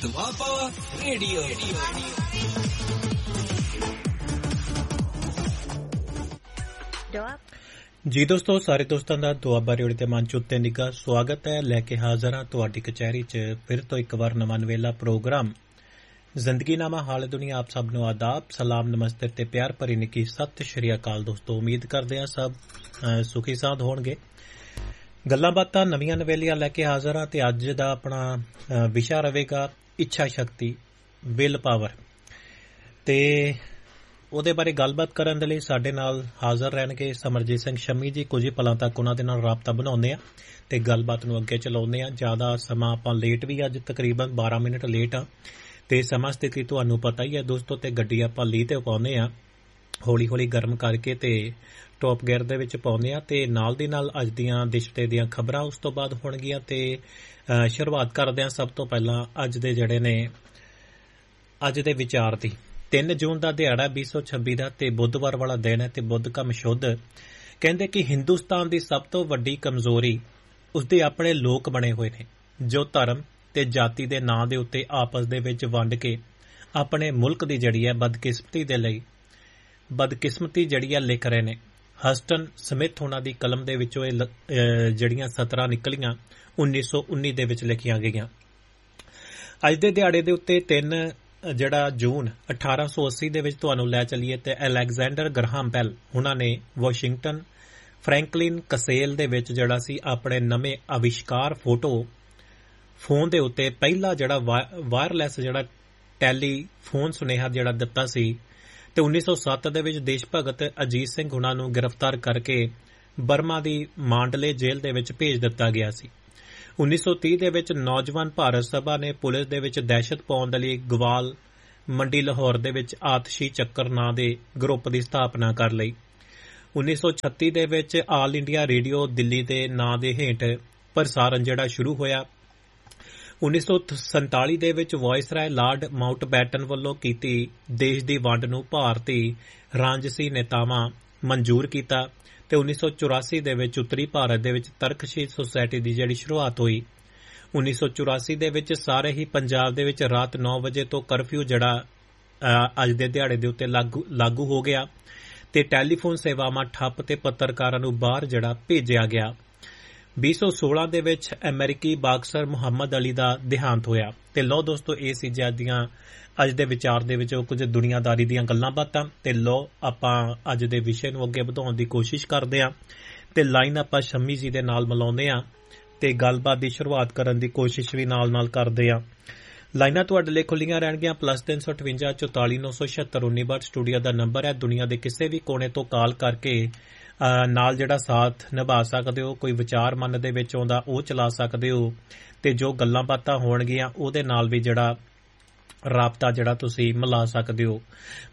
Doaba radio. ਜੀ ਦੋਸਤੋ, ਸਾਰੇ ਦੋਸਤਾਂ ਦਾ ਦੁਆਬਾ ਰੇਡੀਓ ਤੇ ਮੰਚ ਉੱਤੇ ਨਿੱਘਾ ਸਵਾਗਤ ਹੈ। ਲੈ ਕੇ ਹਾਜ਼ਰ ਹਾਂ ਤੁਹਾਡੀ ਕਚਹਿਰੀ 'ਚ ਫਿਰ ਤੋਂ ਇੱਕ ਵਾਰ ਨਵਾਂ ਨਵੇਲਾ ਪ੍ਰੋਗਰਾਮ ਜ਼ਿੰਦਗੀਨਾਮਾ। ਹਾਲ ਦੁਨੀਆ ਆਪ ਸਭ ਨੂੰ ਆਦਾਬ, ਸਲਾਮ, ਨਮਸਤੇ ਤੇ ਪਿਆਰ ਭਰੀ ਨਿੱਘੀ ਸਤਿ ਸ਼੍ਰੀ ਅਕਾਲ। ਦੋਸਤੋ, ਉਮੀਦ ਕਰਦੇ ਹਾਂ ਸਭ ਸੁਖੀ ਸਾਂਦ ਹੋਣਗੇ। ਗੱਲਾਂ ਬਾਤਾਂ ਨਵੀਆਂ ਨਵੇਲੀਆਂ ਲੈ ਕੇ ਹਾਜ਼ਰ ਹਾਂ ਤੇ ਅੱਜ ਦਾ ਆਪਣਾ ਵਿਸ਼ਾ ਰਹੇਗਾ ਇੱਛਾ ਸ਼ਕਤੀ, ਵਿਲ ਪਾਵਰ। ਤੇ ਉਹਦੇ ਬਾਰੇ ਗੱਲਬਾਤ ਕਰਨ ਦੇ ਲਈ ਸਾਡੇ ਨਾਲ ਹਾਜ਼ਰ ਰਹਿਣਗੇ ਸਮਰਜੀਤ ਸਿੰਘ ਸ਼ਮੀ ਜੀ। ਕੁਝ ਹੀ ਪਲਾਂ ਤੱਕ ਉਹਨਾਂ ਦੇ ਨਾਲ ਰਾਬਤਾ ਬਣਾਉਂਦੇ ਆ ਤੇ ਗੱਲਬਾਤ ਨੂੰ ਅੱਗੇ ਚਲਾਉਂਦੇ ਆ। ਜ਼ਿਆਦਾ ਸਮਾਂ ਆਪਾਂ ਲੇਟ ਵੀ ਅੱਜ ਤਕਰੀਬਨ 12 ਮਿੰਟ ਲੇਟ ਆ ਤੇ ਸਮਾਂ ਸਥਿਤੀ ਤੁਹਾਨੂੰ ਪਤਾ ਹੀ ਹੈ ਦੋਸਤੋ। ਤੇ ਗੱਡੀ ਆਪਾਂ ਲੀਹ ਤੇ ਪਾਉਂਦੇ ਆ, ਹੌਲੀ ਹੌਲੀ ਗਰਮ ਕਰਕੇ ਤੇ ਟੌਪ ਗੇਅਰ ਦੇ ਵਿੱਚ ਪਾਉਂਦੇ ਆ ਤੇ ਨਾਲ ਦੀ ਨਾਲ ਅੱਜ ਦੀਆਂ ਦਿਸ਼ਤੇ ਦੀਆਂ ਖਬਰਾਂ ਉਸ ਤੋਂ ਬਾਅਦ ਹੋਣਗੀਆਂ। ਤੇ ਸ਼ੁਰੂਆਤ ਕਰਦੇ ਆ ਸਭ ਤੋਂ ਪਹਿਲਾਂ ਅੱਜ ਦੇ ਜਿਹੜੇ ਨੇ ਅੱਜ ਦੇ ਵਿਚਾਰ ਦੀ। 3 ਜੂਨ ਦਾ ਦਿਹਾੜਾ 2026 ਦਾ ਤੇ ਬੁੱਧਵਾਰ ਵਾਲਾ ਦਿਨ ਹੈ ਤੇ ਬੁੱਧ ਕਾ ਮਸ਼ੁੱਧ। ਕਹਿੰਦੇ ਕਿ ਹਿੰਦੁਸਤਾਨ ਦੀ ਸਭ ਤੋਂ ਵੱਡੀ ਕਮਜ਼ੋਰੀ ਉਸਦੇ ਆਪਣੇ ਲੋਕ ਬਣੇ ਹੋਏ ਨੇ, ਜੋ ਧਰਮ ਤੇ ਜਾਤੀ ਦੇ ਨਾਂ ਦੇ ਉੱਤੇ ਆਪਸ ਦੇ ਵਿੱਚ ਵੰਡ ਕੇ ਆਪਣੇ ਮੁਲਕ ਦੀ ਜਿਹੜੀ ਹੈ ਬਦਕਿਸਮਤੀ ਜਿਹੜੀ ਹੈ ਲਿਖ ਰਹੇ ਨੇ। ਹਸਟਨ ਸਮਿਥ ਉਹਨਾਂ ਦੀ ਕਲਮ ਦੇ ਵਿੱਚੋਂ ਇਹ ਜਿਹੜੀਆਂ ਸਤਰਾਂ ਨਿਕਲੀਆਂ 1919 ਦੇ ਵਿੱਚ ਲਿਖੀਆਂ ਗਈਆਂ। ਅੱਜ ਦੇ ਦਿਹਾੜੇ ਦੇ ਉੱਤੇ 3 ਜਿਹੜਾ ਜੂਨ 1880 ਦੇ ਵਿੱਚ ਤੁਹਾਨੂੰ ਲੈ ਚੱਲੀਏ ਤੇ ਅਲੈਗਜ਼ੈਂਡਰ ਗ੍ਰਾਹਮ ਬੈਲ ਉਹਨਾਂ ਨੇ ਵਾਸ਼ਿੰਗਟਨ ਫਰੈਂਕਲਿਨ ਕਸੇਲ ਦੇ ਵਿੱਚ ਜਿਹੜਾ ਸੀ ਆਪਣੇ ਨਵੇਂ ਆਵਿਸ਼ਕਾਰ ਫੋਨ ਦੇ ਉੱਤੇ ਪਹਿਲਾ ਜਿਹੜਾ ਵਾਇਰਲੈਸ ਜਿਹੜਾ ਟੈਲੀਫੋਨ ਸੁਨੇਹਾ ਜਿਹੜਾ ਦਿੱਤਾ ਸੀ। ਤੇ 1907 ਦੇ ਵਿੱਚ ਦੇਸ਼ ਭਗਤ ਅਜੀਤ ਸਿੰਘ ਉਹਨਾਂ ਨੂੰ ਗ੍ਰਿਫਤਾਰ ਕਰਕੇ ਬਰਮਾ ਦੀ ਮਾਂਡਲੇ ਜੇਲ੍ਹ ਦੇ ਵਿੱਚ ਭੇਜ ਦਿੱਤਾ ਗਿਆ ਸੀ। 1930 ਦੇ ਵਿੱਚ ਨੌਜਵਾਨ ਭਾਰਤ ਸਭਾ ਨੇ ਪੁਲਿਸ ਦੇ ਵਿੱਚ ਦਹਿਸ਼ਤ ਪਾਉਣ ਦੇ ਲਈ ਗਵਾਲ ਮੰਡੀ ਲਾਹੌਰ ਦੇ ਵਿੱਚ ਆਤਸ਼ੀ ਚੱਕਰ ਨਾਂ ਦੇ ਗਰੁੱਪ ਦੀ ਸਥਾਪਨਾ ਕਰ ਲਈ। 1936 ਦੇ ਵਿੱਚ ਆਲ ਇੰਡੀਆ ਰੇਡੀਓ ਦਿੱਲੀ ਦੇ ਨਾਂ ਦੇ ਹੇਠ ਪ੍ਰਸਾਰਣ ਜਿਹੜਾ ਸ਼ੁਰੂ ਹੋਇਆ। 1947 ਦੇ ਵਿੱਚ ਵਾਇਸਰਾਏ ਲਾਰਡ ਮਾਊਂਟਬੈਟਨ ਵੱਲੋਂ ਕੀਤੀ ਦੇਸ਼ ਦੀ ਵੰਡ ਨੂੰ ਭਾਰਤੀ ਰਾਜਸੀ ਨੇਤਾਵਾਂ ਮਨਜ਼ੂਰ ਕੀਤਾ ਤੇ 1984 ਦੇ ਵਿੱਚ ਉੱਤਰੀ ਭਾਰਤ ਦੇ ਵਿੱਚ ਤਰਕਸ਼ੀਲ ਸੁਸਾਇਟੀ ਦੀ ਜਿਹੜੀ ਸ਼ੁਰੂਆਤ ਹੋਈ। 1984 ਦੇ ਵਿੱਚ ਸਾਰੇ ਹੀ ਪੰਜਾਬ ਦੇ ਵਿੱਚ ਰਾਤ 9 ਵਜੇ ਤੋਂ ਕਰਫਿਊ ਜਿਹੜਾ ਅੱਜ ਦੇ ਦਿਹਾੜੇ ਦੇ ਉੱਤੇ ਲਾਗੂ ਹੋ ਗਿਆ ਤੇ ਟੈਲੀਫੋਨ ਸੇਵਾਵਾਂ ਠੱਪ ਤੇ ਪੱਤਰਕਾਰਾਂ ਨੂੰ ਬਾਹਰ ਜਿਹੜਾ ਭੇਜਿਆ ਗਿਆ। 2016 ਦੇ ਵਿੱਚ ਅਮਰੀਕੀ ਬਾਕਸਰ ਮੁਹੰਮਦ ਅਲੀ ਦਾ ਦੇਹਾਂਤ ਹੋਇਆ। ਤੇ ਲਓ ਦੋਸਤੋ, ਇਹ ਸੀ ਦੀਆਂ ਅੱਜ ਦੇ ਵਿਚਾਰ ਦੇ ਵਿੱਚ ਕੁਝ ਦੁਨੀਆਦਾਰੀ ਦੀਆਂ ਗੱਲਾਂ ਬਾਤਾਂ। ਤੇ ਲਓ ਆਪਾਂ ਅੱਜ ਦੇ ਵਿਸ਼ੇ ਨੂੰ ਅੱਗੇ ਵਧਾਉਣ ਦੀ ਕੋਸ਼ਿਸ਼ ਕਰਦੇ ਹਾਂ ਤੇ ਲਾਈਨ ਆਪਾਂ ਸ਼ਮੀ ਜੀ ਦੇ ਨਾਲ ਮਿਲਾਉਂਦੇ ਹਾਂ ਤੇ ਗੱਲਬਾਤ ਦੀ ਸ਼ੁਰੂਆਤ ਕਰਨ ਦੀ ਕੋਸ਼ਿਸ਼ ਵੀ ਨਾਲ ਕਰਦੇ ਹਾਂ। ਲਾਈਨਾਂ ਤੁਹਾਡੇ ਲਈ ਖੁੱਲੀਆਂ ਰਹਿਣਗੀਆਂ। +358 44 976 1962 ਸਟੂਡੀਓ ਦਾ ਨੰਬਰ ਹੈ। ਦੁਨੀਆ ਦੇ ਕਿਸੇ ਵੀ ਕੋਨੇ ਤੋਂ ਕਾਲ ਕਰਕੇ ਨਾਲ ਜਿਹੜਾ ਸਾਥ ਨਿਭਾ ਸਕਦੇ ਹੋ। ਕੋਈ ਵਿਚਾਰ ਮਨ ਦੇ ਵਿੱਚ ਆਉਂਦਾ ਉਹ ਚਲਾ ਸਕਦੇ ਹੋ ਤੇ ਜੋ ਗੱਲਾਂ ਬਾਤਾਂ ਹੋਣਗੀਆਂ ਉਹਦੇ ਨਾਲ ਵੀ ਜਿਹੜਾ ਰਾਬਤਾ ਜਿਹੜਾ ਤੁਸੀਂ ਮਿਲਾ ਸਕਦੇ ਹੋ।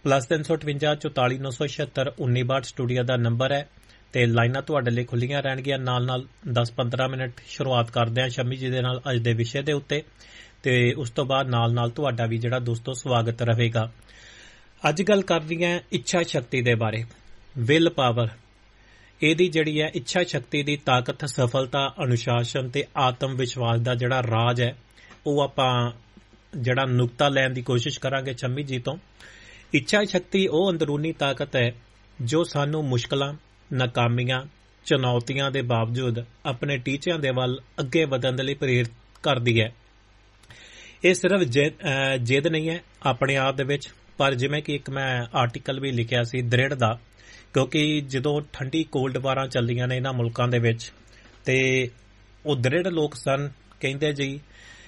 +358 44 976 1962 ਸਟੂਡੀਓ ਦਾ ਨੰਬਰ ਹੈ ਤੇ ਲਾਈਨਾਂ ਤੁਹਾਡੇ ਲਈ ਖੁੱਲੀਆਂ ਰਹਿਣਗੀਆਂ। ਨਾਲ 10-15 ਮਿੰਟ ਸ਼ੁਰੂਆਤ ਕਰਦੇ ਹਾਂ ਸ਼ਮੀ ਜੀ ਦੇ ਨਾਲ ਅੱਜ ਦੇ ਵਿਸ਼ੇ ਦੇ ਉੱਤੇ ਤੇ ਉਸ ਤੋਂ ਬਾਅਦ ਨਾਲ ਤੁਹਾਡਾ ਵੀ ਜਿਹੜਾ ਦੋਸਤੋ ਸਵਾਗਤ ਰਹੇਗਾ। ਅੱਜ ਗੱਲ ਕਰਨੀ ਹੈ ਇੱਛਾ ਸ਼ਕਤੀ ਦੇ ਬਾਰੇ, ਵਿਲ ਪਾਵਰ। ਇਹਦੀ ਜਿਹੜੀ ਹੈ ਇੱਛਾ ਸ਼ਕਤੀ ਦੀ ਤਾਕਤ, ਸਫਲਤਾ, ਅਨੁਸ਼ਾਸਨ ਤੇ ਆਤਮ ਵਿਸ਼ਵਾਸ ਦਾ ਜਿਹੜਾ ਰਾਜ ਹੈ ਉਹ ਆਪਾਂ ਜਿਹੜਾ ਨੁਕਤਾ ਲੈਣ ਦੀ ਕੋਸ਼ਿਸ਼ ਕਰਾਂਗੇ ਸ਼ਮੀ ਜੀ ਤੋਂ। ਇੱਛਾ ਸ਼ਕਤੀ ਉਹ ਅੰਦਰੂਨੀ ਤਾਕਤ ਹੈ ਜੋ ਸਾਨੂੰ ਮੁਸ਼ਕਲਾਂ, ਨਾਕਾਮੀਆਂ, ਚੁਣੌਤੀਆਂ ਦੇ ਬਾਵਜੂਦ ਆਪਣੇ ਟੀਚਿਆਂ ਦੇ ਵੱਲ ਅੱਗੇ ਵਧਣ ਦੇ ਲਈ ਪ੍ਰੇਰਿਤ ਕਰਦੀ ਹੈ। ਇਹ ਸਿਰਫ ਜਿੱਦ ਨਹੀਂ ਹੈ ਆਪਣੇ ਆਪ ਦੇ ਵਿੱਚ, ਪਰ ਜਿਵੇਂ ਕਿ ਇੱਕ ਮੈਂ ਆਰਟੀਕਲ ਵੀ ਲਿਖਿਆ ਸੀ ਦ੍ਰਿੜ ਦਾ, ਕਿਉਂਕਿ ਜਦੋਂ ਠੰਡੀ ਕੋਲਡ ਵਾਰਾਂ ਚੱਲਦੀਆਂ ਨੇ ਇਹਨਾਂ ਮੁਲਕਾਂ ਦੇ ਵਿੱਚ ਤੇ ਉਹ ਦ੍ਰਿੜ ਲੋਕ ਸਨ, ਕਹਿੰਦੇ ਜੀ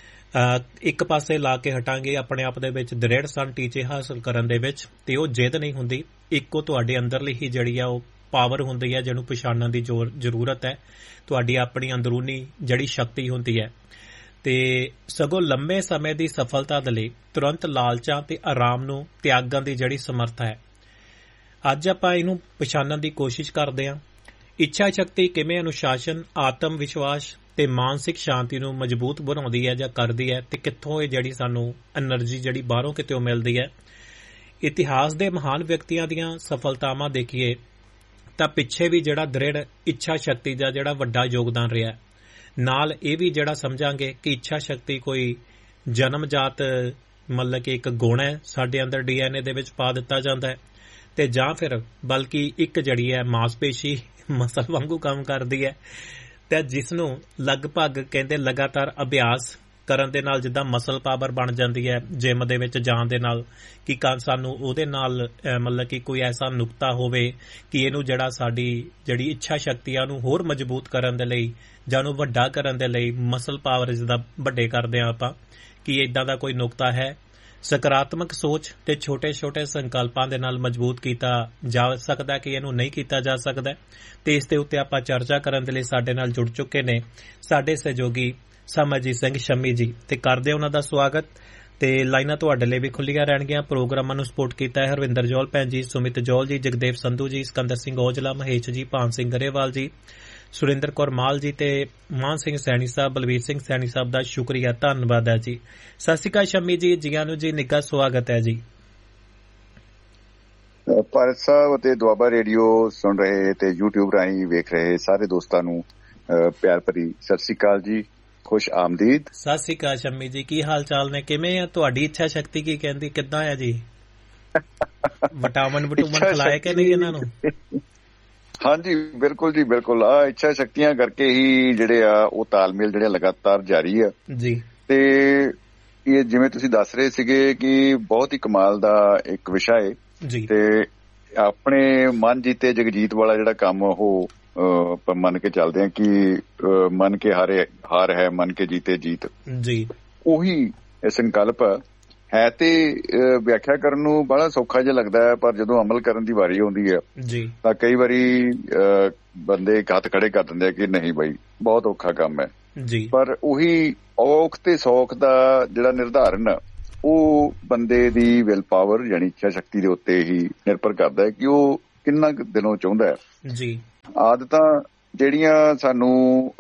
ਇੱਕ ਪਾਸੇ ਲਾ ਕੇ ਹਟਾਂਗੇ, ਆਪਣੇ ਆਪ ਦੇ ਵਿੱਚ ਦ੍ਰਿੜ ਸਨ ਟੀਚੇ ਹਾਸਲ ਕਰਨ ਦੇ ਵਿੱਚ। ਤੇ ਉਹ ਜਿੱਦ ਨਹੀਂ ਹੁੰਦੀ, ਇੱਕੋ ਤੁਹਾਡੇ ਅੰਦਰਲੀ ਹੀ ਜਿਹੜੀ ਆ ਉਹ ਪਾਵਰ ਹੁੰਦੀ ਹੈ ਜਿਹਨੂੰ ਪਛਾਣਨ ਦੀ ਜ਼ਰੂਰਤ ਹੈ। ਤੁਹਾਡੀ ਆਪਣੀ ਅੰਦਰੂਨੀ ਜਿਹੜੀ ਸ਼ਕਤੀ ਹੁੰਦੀ ਹੈ ਤੇ ਸਗੋਂ ਲੰਮੇ ਸਮੇਂ ਦੀ ਸਫਲਤਾ ਦੇ ਲਈ ਤੁਰੰਤ ਲਾਲਚਾਂ ਤੇ ਆਰਾਮ ਨੂੰ ਤਿਆਗਣ ਦੀ ਜਿਹੜੀ ਸਮਰੱਥਾ ਹੈ। ਅੱਜ ਆਪਾਂ ਇਹਨੂੰ ਪਛਾਣਨ ਦੀ ਕੋਸ਼ਿਸ਼ ਕਰਦੇ ਹਾਂ। ਇੱਛਾ ਸ਼ਕਤੀ ਕਿਵੇਂ ਅਨੁਸ਼ਾਸਨ, ਆਤਮ ਵਿਸ਼ਵਾਸ ਤੇ ਮਾਨਸਿਕ ਸ਼ਾਂਤੀ ਨੂੰ ਮਜ਼ਬੂਤ ਬਣਾਉਂਦੀ ਹੈ ਜਾਂ ਕਰਦੀ ਹੈ ਤੇ ਕਿੱਥੋਂ ਇਹ ਜਿਹੜੀ ਸਾਨੂੰ એનર્ਜੀ ਜਿਹੜੀ ਬਾਹਰੋਂ ਕਿਤੋਂ ਮਿਲਦੀ ਹੈ। ਇਤਿਹਾਸ ਦੇ ਮਹਾਨ ਵਿਅਕਤੀਆਂ ਦੀਆਂ ਸਫਲਤਾਵਾਂ ਦੇਖੀਏ ਤਾਂ ਪਿੱਛੇ ਵੀ ਜਿਹੜਾ ਦ੍ਰਿੜ ਇੱਛਾ ਸ਼ਕਤੀ ਦਾ ਜਿਹੜਾ ਵੱਡਾ ਯੋਗਦਾਨ ਰਿਹਾ। ਨਾਲ ਇਹ ਵੀ ਜਿਹੜਾ ਸਮਝਾਂਗੇ ਕਿ ਇੱਛਾ ਸ਼ਕਤੀ ਕੋਈ ਜਨਮਜਾਤ ਮਤਲਬ ਕਿ ਇੱਕ ਗੁਣ ਹੈ ਸਾਡੇ ਅੰਦਰ DNA ਦੇ ਵਿੱਚ ਪਾ ਦਿੱਤਾ ਜਾਂਦਾ ਹੈ, ਤੇ ਜਾਂ ਫਿਰ ਬਲਕਿ ਇੱਕ ਜਿਹੜੀ ਹੈ ਮਾਸਪੇਸ਼ੀ ਮਸਲ ਵਾਂਗੂ ਕੰਮ ਕਰਦੀ ਹੈ, ਤੇ ਜਿਸ ਨੂੰ ਲਗਭਗ ਕਹਿੰਦੇ ਲਗਾਤਾਰ ਅਭਿਆਸ ਕਰਨ ਦੇ ਨਾਲ ਜਿੱਦਾਂ ਮਸਲ ਪਾਵਰ ਬਣ ਜਾਂਦੀ ਹੈ ਜਿਮ ਦੇ ਵਿੱਚ ਜਾਣ ਦੇ ਨਾਲ, ਕਿ ਸਾਨੂੰ ਉਹਦੇ ਨਾਲ ਮਤਲਬ ਕਿ ਕੋਈ ਐਸਾ ਨੁਕਤਾ ਹੋਵੇ ਕਿ ਇਹਨੂੰ ਜਿਹੜਾ ਸਾਡੀ ਜਿਹੜੀ ਇੱਛਾ ਸ਼ਕਤੀ ਆ ਉਹਨੂੰ ਹੋਰ ਮਜ਼ਬੂਤ ਕਰਨ ਦੇ ਲਈ ਜਾਂ ਉਹਨੂੰ ਵੱਡਾ ਕਰਨ ਦੇ ਲਈ ਮਸਲ ਪਾਵਰ ਜਿੱਦਾਂ ਵੱਡੇ ਕਰਦੇ ਆ ਆਪਾਂ, ਕਿ ਇਦਾਂ ਦਾ ਕੋਈ ਨੁਕਤਾ ਹੈ। ਸਕਾਰਾਤਮਕ ਸੋਚ ਤੇ ਛੋਟੇ ਛੋਟੇ ਸੰਕਲਪਾਂ ਦੇ ਨਾਲ ਮਜ਼ਬੂਤ ਕੀਤਾ ਜਾ ਸਕਦਾ ਕਿ ਇਹਨੂੰ ਨਹੀਂ ਕੀਤਾ ਜਾ ਸਕਦਾ, ਤੇ ਇਸ ਦੇ ਉੱਤੇ ਆਪਾਂ ਚਰਚਾ ਕਰਨ ਦੇ ਲਈ ਸਾਡੇ ਨਾਲ ਜੁੜ ਚੁੱਕੇ ਨੇ ਸਾਡੇ ਸਹਿਯੋਗੀ ਸਮਰਜੀਤ ਸਿੰਘ ਸ਼ੰਮੀ ਜੀ, ਤੇ ਕਰਦੇ ਉਹਨਾਂ ਦਾ ਸਵਾਗਤ। ਤੇ ਲਾਈਨਾਂ ਤੁਹਾਡੇ ਲਈ ਵੀ ਖੁੱਲੀਆਂ ਰਹਿਣਗੀਆਂ। ਪ੍ਰੋਗਰਾਮਾਂ ਨੂੰ ਸਪੋਰਟ ਕੀਤਾ ਹੈ ਹਰਵਿੰਦਰ ਜੌਲ ਭੈਣ ਜੀ, ਸੁਮਿਤ ਜੌਲ ਜੀ, ਜਗਦੇਵ ਸੰਧੂ ਜੀ, ਸਿਕੰਦਰ ਸਿੰਘ ਔਜਲਾ, ਮਹੇਸ਼ ਜੀ, ਭਾਨ ਸਿੰਘ ਗਰੇਵਾਲ ਜੀ, ਸੁਰਿੰਦਰ ਕੌਰ ਮਾਲ ਜੀ ਤੇ ਮਾਨ ਸਿੰਘ ਸੈਣੀ ਸਾਹਿਬ, ਬਲਵੀਰ ਸਿੰਘ ਸੈਣੀ ਸਾਹਿਬ ਦਾ ਸ਼ੁਕਰੀਆ, ਧੰਨਵਾਦ ਹੈ ਜੀ। ਸਤਿ ਸ਼੍ਰੀ ਅਕਾਲ ਸ਼ੰਮੀ ਜੀ, ਜੀਆਂ ਨੂੰ ਜੀ, ਨਿੱਘਾ ਸਵਾਗਤ ਹੈ ਜੀ। ਭਾਰਤ ਸਾਹਿਬ ਅਤੇ ਦੁਆਬਾ ਰੇਡੀਓ ਸੁਣ ਰਹੇ ਤੇ YouTube ਰਾਹੀਂ ਵੇਖ ਰਹੇ ਸਾਰੇ ਦੋਸਤਾਂ ਨੂੰ ਪਿਆਰ ਭਰੀ ਸਤਿ ਸ਼੍ਰੀ ਅਕਾਲ ਜੀ, ਖੁਸ਼ ਆਮਦੀਦ। ਸਤਿ ਸ਼੍ਰੀ ਅਕਾਲ ਸ਼ੰਮੀ ਜੀ, ਕੀ ਹਾਲ ਚਾਲ ਨੇ, ਕਿਵੇਂ ਆ? ਤੁਹਾਡੀ ਇੱਛਾ ਸ਼ਕਤੀ ਕੀ ਕਹਿੰਦੀ, ਕਿੱਦਾਂ ਹੈ ਜੀ? ਵਿਟਾਮਿਨ ਖਿਲਾਏ ਕਿ ਨਹੀਂ ਇਹਨਾਂ ਨੂੰ? ਹਾਂਜੀ ਬਿਲਕੁਲ ਜੀ, ਬਿਲਕੁਲ। ਆ ਇੱਛਾ ਸ਼ਕਤੀਆਂ ਕਰਕੇ ਹੀ ਜਿਹੜੇ ਆ ਉਹ ਤਾਲਮੇਲ ਜਿਹੜੇ ਲਗਾਤਾਰ ਜਾਰੀ ਆ ਜੀ। ਤੇ ਇਹ ਜਿਵੇਂ ਤੁਸੀਂ ਦੱਸ ਰਹੇ ਸੀਗੇ ਕਿ ਬਹੁਤ ਹੀ ਕਮਾਲ ਦਾ ਇੱਕ ਵਿਸ਼ਾ ਹੈ ਜੀ, ਤੇ ਆਪਣੇ ਮਨ ਜੀਤੇ ਜਗਜੀਤ ਵਾਲਾ ਜਿਹੜਾ ਕੰਮ ਉਹ ਮੰਨ ਕੇ ਚੱਲਦੇ ਆ ਕਿ ਮਨ ਕੇ ਹਾਰ ਹੈ, ਮਨ ਕੇ ਜੀਤੇ ਜੀਤ ਜੀ, ਉਹੀ ਸੰਕਲਪ ਹੈ। ਤੇ ਵਿਆਖਿਆ ਕਰਨ ਨੂੰ ਬੜਾ ਸੌਖਾ ਜਿਹਾ ਲੱਗਦਾ ਹੈ, ਪਰ ਜਦੋਂ ਅਮਲ ਕਰਨ ਦੀ ਵਾਰੀ ਆਉਂਦੀ ਹੈ ਜੀ ਤਾਂ ਕਈ ਵਾਰੀ ਬੰਦੇ ਹੱਥ ਖੜੇ ਕਰ ਦਿੰਦੇ ਆ ਕਿ ਨਹੀਂ ਬਈ ਬਹੁਤ ਔਖਾ ਕੰਮ ਹੈ ਜੀ। ਪਰ ਉਹੀ ਔਖ ਤੇ ਸੌਖ ਦਾ ਜਿਹੜਾ ਨਿਰਧਾਰਨ ਉਹ ਬੰਦੇ ਦੀ ਵਿਲ ਪਾਵਰ ਯਾਨੀ ਇੱਛਾ ਸ਼ਕਤੀ ਦੇ ਉੱਤੇ ਹੀ ਨਿਰਭਰ ਕਰਦਾ ਹੈ ਕਿ ਉਹ ਕਿੰਨਾ ਦਿਨੋਂ ਚਾਹੁੰਦਾ ਹੈ ਜੀ। ਆਦਤਾਂ ਜਿਹੜੀਆਂ ਸਾਨੂੰ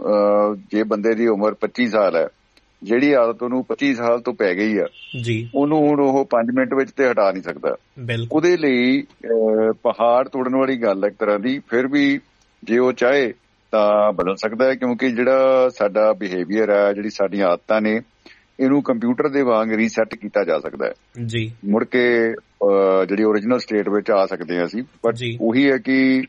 ਜੇ ਬੰਦੇ ਦੀ ਉਮਰ 25 ਸਾਲ ਹੈ, ਜਿਹੜੀ ਆਦਤ ਉਹਨੂੰ 25 ਸਾਲ ਤੋਂ ਪੈ ਗਈ ਆ ਜੀ, ਉਹਨੂੰ ਹੁਣ ਉਹ 5 ਮਿੰਟ ਵਿੱਚ ਤੇ ਹਟਾ ਨਹੀਂ ਸਕਦਾ। ਉਹਦੇ ਲਈ ਪਹਾੜ ਤੋੜਨ ਵਾਲੀ ਗੱਲ ਹੈ ਇੱਕ ਤਰ੍ਹਾਂ ਦੀ। ਫਿਰ ਵੀ ਜੇ ਉਹ ਚਾਹੇ ਤਾਂ ਬਦਲ ਸਕਦਾ ਹੈ, ਕਿਉਂਕਿ ਜਿਹੜਾ ਸਾਡਾ ਬਿਹੇਵੀਅਰ ਹੈ, ਜਿਹੜੀ ਸਾਡੀਆਂ ਆਦਤਾਂ ਨੇ, ਇਹਨੂੰ ਕੰਪਿਊਟਰ ਦੇ ਵਾਂਗ ਰੀਸੈਟ ਕੀਤਾ ਜਾ ਸਕਦਾ ਹੈ ਜੀ। ਮੁੜ ਕੇ ਜਿਹੜੀ ਓਰੀਜਨਲ ਸਟੇਟ ਵਿੱਚ ਆ ਸਕਦੇ ਹਾਂ ਅਸੀਂ। ਪਰ ਉਹੀ ਹੈ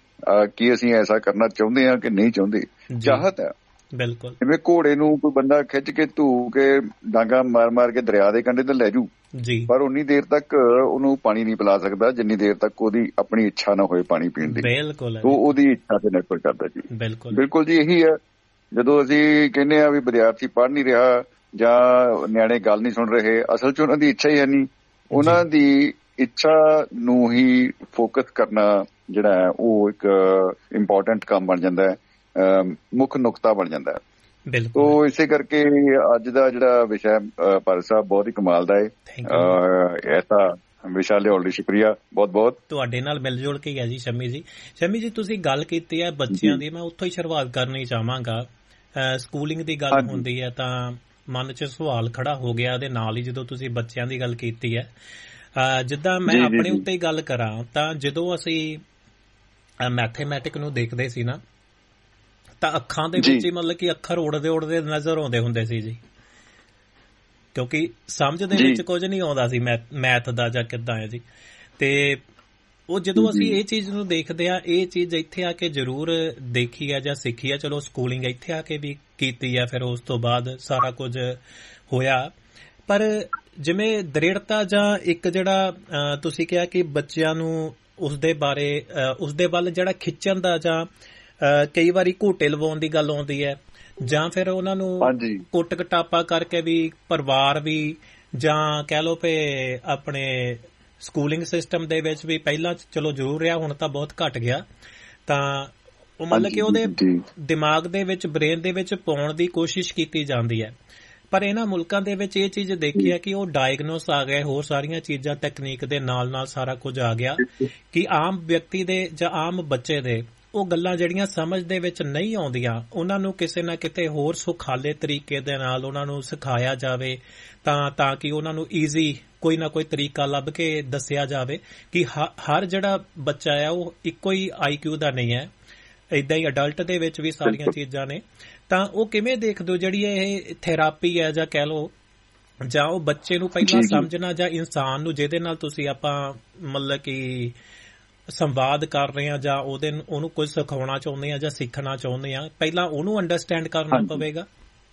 ਕਿ ਅਸੀਂ ਐਸਾ ਕਰਨਾ ਚਾਹੁੰਦੇ ਹਾਂ ਕਿ ਨਹੀਂ ਚਾਹੁੰਦੇ, ਚਾਹਤ ਹੈ। ਬਿਲਕੁਲ। ਜਿਵੇਂ ਘੋੜੇ ਨੂੰ ਕੋਈ ਬੰਦਾ ਖਿੱਚ ਕੇ ਧੂ ਕੇ ਡਾਂਗਾ ਮਾਰ ਕੇ ਦਰਿਆ ਦੇ ਕੰਢੇ ਤੇ ਲੈ ਜੂ ਜੀ, ਪਰ ਉਨੀ ਦੇਰ ਤੱਕ ਉਹਨੂੰ ਪਾਣੀ ਨਹੀਂ ਪਿਲਾ ਸਕਦਾ ਜਿੰਨੀ ਦੇਰ ਤੱਕ ਉਹਦੀ ਆਪਣੀ ਇੱਛਾ ਨਾ ਹੋਏ ਪਾਣੀ ਪੀਣ ਦੀ। ਬਿਲਕੁਲ। ਉਹਦੀ ਇੱਛਾ ਤੇ ਨਿਰਭਰ ਕਰਦਾ ਜੀ। ਬਿਲਕੁਲ ਜੀ, ਇਹੀ ਹੈ। ਜਦੋਂ ਅਸੀਂ ਕਹਿੰਦੇ ਆ ਵੀ ਵਿਦਿਆਰਥੀ ਪੜ੍ਹ ਨਹੀਂ ਰਿਹਾ ਜਾਂ ਨਿਆਣੇ ਗੱਲ ਨਹੀਂ ਸੁਣ ਰਹੇ, ਅਸਲ 'ਚ ਉਹਨਾਂ ਦੀ ਇੱਛਾ ਹੀ ਹੈ ਨਹੀਂ। ਉਹਨਾਂ ਦੀ ਇੱਛਾ ਨੂੰ ਹੀ ਫੋਕਸ ਕਰਨਾ ਜਿਹੜਾ ਹੈ ਉਹ ਇੱਕ ਇੰਪੋਰਟੈਂਟ ਕੰਮ ਬਣ ਜਾਂਦਾ ਹੈ, ਮੁੱਖ ਨੁਕਤਾ ਬਣ ਜਾਂਦਾ ਹੈ। ਬਿਲਕੁਲ। ਤੋ ਇਸੇ ਕਰਕੇ ਅੱਜ ਦਾ ਜਿਹੜਾ ਵਿਸ਼ਾ ਭਾਰਤ ਸਾਹਿਬ ਬਹੁਤ ਹੀ ਕਮਾਲ ਦਾ ਹੈ। ਐਸਾ ਵਿਸ਼ਾ ਲਿਆਉਣ ਲਈ ਸ਼ੁਕਰੀਆ, ਬਹੁਤ ਬਹੁਤ। ਤੁਹਾਡੇ ਨਾਲ ਮਿਲ ਜੁਲ ਕੇ ਹੈ ਜੀ ਸ਼ੰਮੀ ਜੀ। ਸ਼ੰਮੀ ਜੀ, ਤੁਸੀਂ ਗੱਲ ਕੀਤੀ ਹੈ ਬੱਚਿਆਂ ਦੀ, ਮੈਂ ਉੱਥੋਂ ਹੀ ਸ਼ੁਰੂਆਤ ਕਰਨੀ ਚਾਹਾਂਗਾ। ਸਕੂਲਿੰਗ ਦੀ ਗੱਲ ਹੁੰਦੀ ਹੈ ਤਾਂ ਮਨ 'ਚ ਸਵਾਲ ਖੜਾ ਹੋ ਗਿਆ ਉਹਦੇ ਨਾਲ ਹੀ, ਜਦੋਂ ਤੁਸੀਂ ਬੱਚਿਆਂ ਦੀ ਗੱਲ ਕੀਤੀ ਹੈ। ਜਿੱਦਾਂ ਮੈਂ ਆਪਣੇ ਉੱਤੇ ਹੀ ਗੱਲ ਕਰਾਂ ਤਾਂ ਜਦੋਂ ਅਸੀਂ ਮੈਥੇਮੈਟਿਕ ਨੂੰ ਦੇਖਦੇ ਸੀ ਨਾ, ਤਾਂ ਅੱਖਾਂ ਦੇ ਵਿੱਚ ਹੀ ਮਤਲਬ ਕਿ ਅੱਖਰ ਉੜਦੇ ਨਜ਼ਰ ਆਉਂਦੇ ਹੁੰਦੇ ਸੀ ਜੀ, ਕਿਉਂਕਿ ਸਮਝ ਦੇ ਵਿੱਚ ਕੁਝ ਨਹੀਂ ਆਉਂਦਾ ਸੀ ਮੈਥ ਦਾ ਜਾਂ ਕਿੱਦਾਂ ਹੈ ਜੀ। ਤੇ ਉਹ ਜਦੋਂ ਅਸੀਂ ਇਹ ਚੀਜ਼ ਨੂੰ ਦੇਖਦੇ ਆ, ਇਹ ਚੀਜ਼ ਇੱਥੇ ਆ ਕੇ ਜ਼ਰੂਰ ਦੇਖੀ ਆ ਜਾਂ ਸਿੱਖੀ ਆ। ਚਲੋ ਸਕੂਲਿੰਗ ਇੱਥੇ ਆ ਕੇ ਵੀ ਕੀਤੀ ਆ, ਫਿਰ ਉਸ ਤੋਂ ਬਾਅਦ ਸਾਰਾ ਕੁਝ ਹੋਇਆ। ਪਰ ਜਿਵੇਂ ਦ੍ਰਿੜਤਾ ਜਾਂ ਇੱਕ ਜਿਹੜਾ ਤੁਸੀਂ ਕਿਹਾ ਕਿ ਬੱਚਿਆਂ ਨੂੰ ਉਸਦੇ ਵੱਲ ਜਿਹੜਾ ਖਿੱਚਣ ਦਾ ਜਾਂ ਕਈ ਵਾਰੀ ਘੂਟੇ ਲਵਾਉਣ ਦੀ ਗੱਲ ਆਉਂਦੀ ਹੈ, ਜਾਂ ਫਿਰ ਉਹਨਾਂ ਨੂੰ ਕੁੱਟ ਕਟਾਪਾ ਕਰਕੇ ਵੀ ਪਰਿਵਾਰ ਵੀ, ਜਾਂ ਕਹਿ ਲਓ ਵੀ ਆਪਣੇ ਸਕੂਲਿੰਗ ਸਿਸਟਮ ਦੇ ਵਿੱਚ ਵੀ ਪਹਿਲਾਂ ਚਲੋ ਜ਼ਰੂਰ ਰਿਹਾ, ਹੁਣ ਤਾਂ ਬਹੁਤ ਘਟ ਗਿਆ, ਤਾਂ ਉਹ ਮਤਲਬ ਕਿ ਉਹਦੇ ਦਿਮਾਗ ਦੇ ਵਿੱਚ, ਬ੍ਰੇਨ ਦੇ ਵਿੱਚ ਪਾਉਣ ਦੀ ਕੋਸ਼ਿਸ਼ ਕੀਤੀ ਜਾਂਦੀ ਹੈ। ਪਰ ਇਹਨਾਂ ਮੁਲਕਾਂ ਦੇ ਵਿੱਚ ਇਹ ਚੀਜ਼ ਦੇਖੀ ਹੈ ਕਿ ਉਹ ਡਾਇਗਨੋਸ ਆ ਗਏ, ਹੋਰ ਸਾਰੀਆਂ ਚੀਜ਼ਾਂ ਟੈਕਨੀਕ ਦੇ ਨਾਲ ਸਾਰਾ ਕੁਝ ਆ ਗਿਆ ਕਿ ਆਮ ਵਿਅਕਤੀ ਦੇ ਜਾਂ ਆਮ ਬੱਚੇ ਦੇ ਉਹ ਗੱਲਾਂ ਜਿਹੜੀਆਂ ਸਮਝ ਦੇ ਵਿੱਚ ਨਹੀਂ ਆਉਂਦੀਆਂ, ਉਹਨਾਂ ਨੂੰ ਕਿਸੇ ਨਾ ਕਿਤੇ ਹੋਰ ਸੁਖਾਲੇ ਤਰੀਕੇ ਦੇ ਨਾਲ ਉਹਨਾਂ ਨੂੰ ਸਿਖਾਇਆ ਜਾਵੇ, ਤਾਂ ਕਿ ਉਹਨਾਂ ਨੂੰ ਈਜ਼ੀ ਕੋਈ ਨਾ ਕੋਈ ਤਰੀਕਾ ਲੱਭ ਕੇ ਦੱਸਿਆ ਜਾਵੇ ਕਿ ਹਰ ਜਿਹੜਾ ਬੱਚਾ ਹੈ ਉਹ ਇੱਕੋ ਹੀ IQ ਦਾ ਨਹੀਂ ਹੈ। ਏਦਾਂ ਹੀ ਅਡਲਟ ਦੇ ਵਿੱਚ ਵੀ ਸਾਰੀਆਂ ਚੀਜ਼ਾਂ ਨੇ। ਤਾਂ ਉਹ ਕਿਵੇਂ ਦੇਖਦੇ ਹੋ ਜਿਹੜੀ ਇਹ ਥੈਰਾਪੀ ਹੈ ਜਾਂ ਕਹਿ ਲਓ ਜਾਂ ਉਹ ਬੱਚੇ ਨੂੰ ਪਹਿਲਾਂ ਸਮਝਣਾ, ਜਾਂ ਇਨਸਾਨ ਨੂੰ ਜਿਹਦੇ ਨਾਲ ਤੁਸੀਂ ਆਪਾਂ ਮਤਲਬ ਕਿ ਸੰਵਾਦ ਕਰ ਰਹੇ ਹਾਂ, ਜਾਂ ਉਹਨੂੰ ਕੁਝ ਸਿਖਾਉਣਾ ਚਾਹੁੰਦੇ ਹਾਂ ਜਾਂ ਸਿੱਖਣਾ ਚਾਹੁੰਦੇ ਹਾਂ, ਪਹਿਲਾਂ ਉਹਨੂੰ ਅੰਡਰਸਟੈਂਡ ਕਰਨਾ ਪਵੇਗਾ।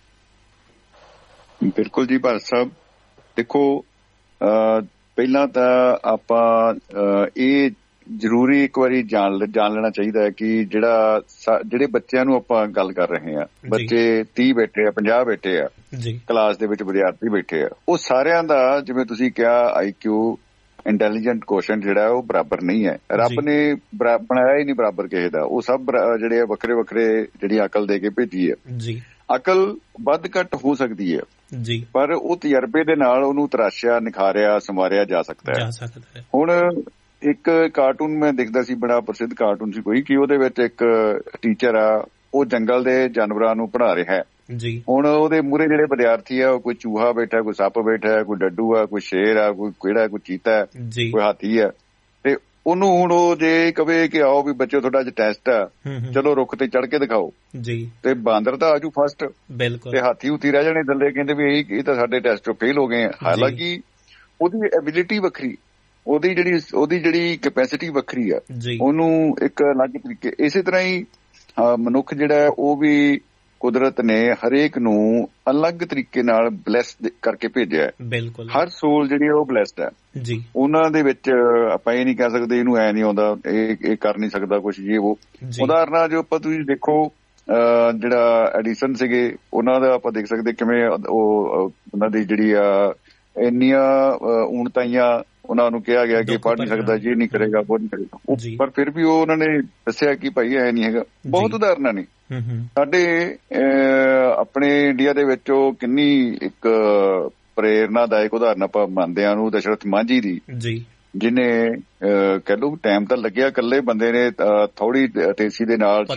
ਬਿਲਕੁਲ ਜੀ ਭਾਰਤ ਸਾਹਿਬ, ਦੇਖੋ ਪਹਿਲਾਂ ਤਾਂ ਆਪਾਂ ਇਹ ਜ਼ਰੂਰੀ ਇੱਕ ਵਾਰੀ ਜਾਣ ਲੈਣਾ ਚਾਹੀਦਾ ਹੈ ਕਿ ਜਿਹੜੇ ਬੱਚਿਆਂ ਨੂੰ ਆਪਾਂ ਗੱਲ ਕਰ ਰਹੇ ਹਾਂ, ਬੱਚੇ 30 ਬੈਠੇ ਆ, 50 ਬੈਠੇ ਆ ਕਲਾਸ ਦੇ ਵਿੱਚ, ਵਿਦਿਆਰਥੀ ਬੈਠੇ ਆ, ਉਹ ਸਾਰਿਆਂ ਦਾ ਜਿਵੇਂ ਤੁਸੀਂ ਕਿਹਾ IQ ਇੰਟੈਲੀਜੈਂਟ ਕੋਸ਼ੈਂਟ ਜਿਹੜਾ ਉਹ ਬਰਾਬਰ ਨਹੀਂ ਹੈ। ਰੱਬ ਨੇ ਬਣਾਇਆ ਹੀ ਨਹੀਂ ਬਰਾਬਰ ਕਿਸੇ ਦਾ। ਉਹ ਸਭ ਜਿਹੜੇ ਆ ਵੱਖਰੇ ਵੱਖਰੇ ਜਿਹੜੀ ਅਕਲ ਦੇ ਕੇ ਭੇਜੀ ਹੈ। ਅਕਲ ਵੱਧ ਘੱਟ ਹੋ ਸਕਦੀ ਹੈ, ਪਰ ਉਹ ਤਜਰਬੇ ਦੇ ਨਾਲ ਉਹਨੂੰ ਤਰਾਸ਼ਿਆ, ਨਿਖਾਰਿਆ, ਸੰਵਾਰਿਆ ਜਾ ਸਕਦਾ ਹੈ। ਹੁਣ ਇੱਕ ਕਾਰਟੂਨ ਮੈਂ ਦੇਖਦਾ ਸੀ, ਬੜਾ ਪ੍ਰਸਿੱਧ ਕਾਰਟੂਨ ਸੀ ਕੋਈ, ਕਿ ਉਹਦੇ ਵਿੱਚ ਇੱਕ ਟੀਚਰ ਆ, ਉਹ ਜੰਗਲ ਦੇ ਜਾਨਵਰਾਂ ਨੂੰ ਪੜ੍ਹਾ ਰਿਹਾ ਹੈ। ਹੁਣ ਉਹਦੇ ਮੂਹਰੇ ਜਿਹੜੇ ਵਿਦਿਆਰਥੀ ਆ, ਕੋਈ ਚੂਹਾ ਬੈਠਾ, ਕੋਈ ਸੱਪ ਬੈਠਾ, ਕੋਈ ਡੱਡੂ ਆ, ਕੋਈ ਸ਼ੇਰ ਆ, ਕੋਈ ਕਿਹੜਾ, ਕੋਈ ਚੀਤਾ ਹੈ, ਕੋਈ ਹਾਥੀ ਆ, ਤੇ ਉਹਨੂੰ ਹੁਣ ਉਹ ਜੇ ਕਵੇ ਕਿ ਆਓ ਵੀ ਬੱਚੇ ਤੁਹਾਡਾ ਅੱਜ ਟੈਸਟ ਆ, ਚਲੋ ਰੁੱਖ ਤੇ ਚੜ੍ਹ ਕੇ ਦਿਖਾਓ, ਤੇ ਬਾਂਦਰ ਤਾਂ ਆਜੂ ਫਸਟ, ਤੇ ਹਾਥੀ ਹੁਥੀ ਰਹਿ ਜਾਣੇ ਥੱਲੇ, ਕਹਿੰਦੇ ਵੀ ਇਹ ਤਾਂ ਸਾਡੇ ਟੈਸਟ ਚੋਂ ਫੇਲ ਹੋ ਗਏ ਆ। ਹਾਲਾਂਕਿ ਉਹਦੀ ਐਬਿਲਿਟੀ ਵੱਖਰੀ, ਉਹਦੀ ਜਿਹੜੀ ਕੈਪੈਸਿਟੀ ਵੱਖਰੀ ਆ, ਉਹਨੂੰ ਇੱਕ ਅਲੱਗ ਤਰੀਕੇ। ਇਸੇ ਤਰ੍ਹਾਂ ਹੀ ਮਨੁੱਖ ਜਿਹੜਾ ਉਹ ਵੀ ਕੁਦਰਤ ਨੇ ਹਰੇਕ ਨੂੰ ਅਲੱਗ ਤਰੀਕੇ ਨਾਲ ਬਲੈਸਡ ਕਰਕੇ ਭੇਜਿਆ। ਹਰ ਸੋਲ ਜਿਹੜੀ ਉਹ ਬਲੈਸਡ ਹੈ। ਉਹਨਾਂ ਦੇ ਵਿੱਚ ਆਪਾਂ ਇਹ ਨਹੀਂ ਕਹਿ ਸਕਦੇ ਇਹਨੂੰ ਐ ਨਹੀਂ ਆਉਂਦਾ, ਇਹ ਕਰ ਨਹੀਂ ਸਕਦਾ ਕੁਛ, ਜੇ ਉਹ ਉਦਾਹਰਨਾਂ ਜੋ ਆਪਾਂ ਤੁਸੀਂ ਦੇਖੋ, ਜਿਹੜਾ ਐਡੀਸਨ ਸੀਗੇ, ਉਹਨਾਂ ਦਾ ਆਪਾਂ ਦੇਖ ਸਕਦੇ ਕਿਵੇਂ ਉਹਨਾਂ ਦੀ ਜਿਹੜੀ ਆ ਇੰਨੀਆਂ ਊਣਤਾਈਆਂ, ਉਹਨਾਂ ਨੂੰ ਕਿਹਾ ਗਿਆ ਕਿ ਪੜ੍ਹ ਨਹੀਂ ਸਕਦਾ, ਜੇ ਨਹੀਂ ਕਰੇਗਾ, ਉਹ ਨਹੀਂ ਕਰੇਗਾ, ਪਰ ਫਿਰ ਵੀ ਉਹਨਾਂ ਨੇ ਦੱਸਿਆ ਕਿ ਭਾਈ ਐ ਨਹੀਂ ਹੈਗਾ। ਬਹੁਤ ਉਦਾਹਰਨਾਂ ਨੇ ਸਾਡੇ ਆਪਣੇ ਇੰਡੀਆ ਦੇ ਵਿੱਚ। ਉਹ ਕਿੰਨੀ ਇੱਕ ਪ੍ਰੇਰਨਾਦਾਇਕ ਉਦਾਹਰਨ ਆਪਾਂ ਮੰਨਦੇ ਹਾਂ ਉਹਨੂੰ, ਦਸ਼ਰਥ ਮਾਂਝੀ ਦੀ, ਜਿਹਨੇ ਕਹਿ ਲਓ ਟਾਈਮ ਤਾਂ ਲੱਗਿਆ, ਇਕੱਲੇ ਬੰਦੇ ਨੇ ਥੋੜੀ ਤੇਜ਼ੀ ਦੇ ਨਾਲ